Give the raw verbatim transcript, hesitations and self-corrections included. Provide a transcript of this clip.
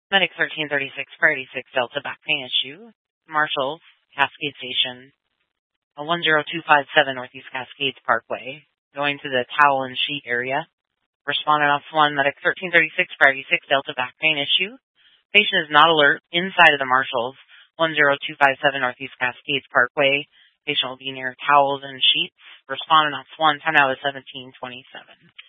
Medic thirteen thirty-six, Priority six, Delta back pain issue. Marshals, Cascade Station, uh, one zero two five seven Northeast Cascades Parkway, going to the towel and sheet area. Respondent off one, Medic thirteen thirty-six, Priority six, Delta back pain issue. Patient is not alert inside of the Marshals, one zero two five seven Northeast Cascades Parkway. Patient will be near towels and sheets. Respondent off one, time now is seventeen twenty-seven.